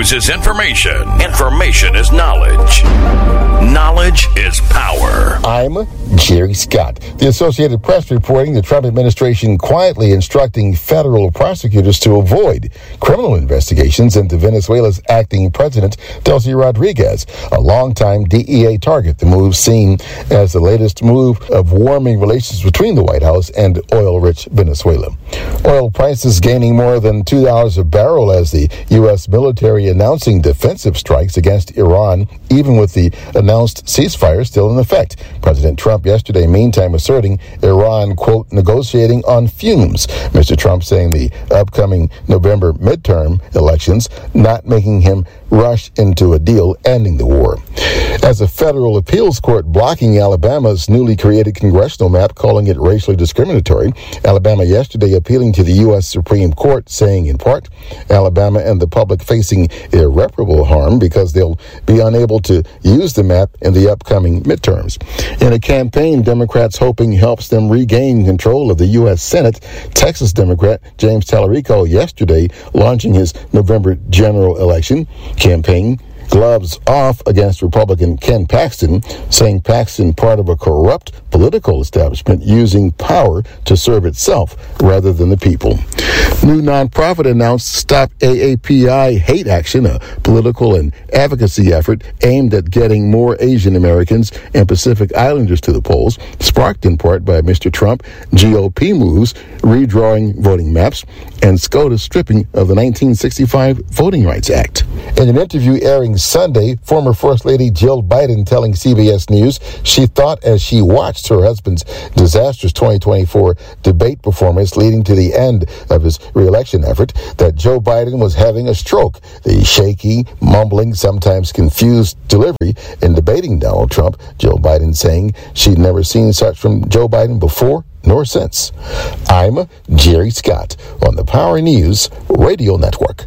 News is information. Information is knowledge. Knowledge is power. I'm Jerry Scott. The Associated Press reporting the Trump administration quietly instructing federal prosecutors to avoid criminal investigations into Venezuela's acting president, Delcy Rodriguez, a longtime DEA target. The move seen as the latest move of warming relations between the White House and oil-rich Venezuela. Oil prices gaining more than $2 a barrel as the U.S. military announcing defensive strikes against Iran, even with the announced ceasefire still in effect. President Trump yesterday, meantime, asserting Iran, quote, negotiating on fumes. Mr. Trump saying the upcoming November midterm elections not making him rush into a deal ending the war. As a federal appeals court blocking Alabama's newly created congressional map, calling it racially discriminatory, Alabama yesterday appealing to the U.S. Supreme Court, saying in part, Alabama and the public facing irreparable harm because they'll be unable to use the map in the upcoming midterms. In a campaign Democrats hoping helps them regain control of the U.S. Senate, Texas Democrat James Tallarico yesterday launching his November general election campaign gloves off against Republican Ken Paxton, saying Paxton part of a corrupt political establishment using power to serve itself rather than the people. New nonprofit announced Stop AAPI Hate Action, a political and advocacy effort aimed at getting more Asian Americans and Pacific Islanders to the polls, sparked in part by Mr. Trump, GOP moves, redrawing voting maps, and SCOTUS stripping of the 1965 Voting Rights Act. In an interview airing Sunday, former First Lady Jill Biden telling CBS News she thought as she watched her husband's disastrous 2024 debate performance leading to the end of his re-election effort that Joe Biden was having a stroke. The shaky, mumbling, sometimes confused delivery in debating Donald Trump, Joe Biden saying she'd never seen such from Joe Biden before nor since. I'm Jerry Scott on the Power News Radio Network.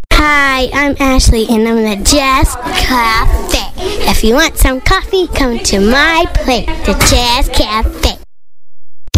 Hi, I'm Ashley, and I'm the Jazz Cafe. If you want some coffee, come to my place, the Jazz Cafe.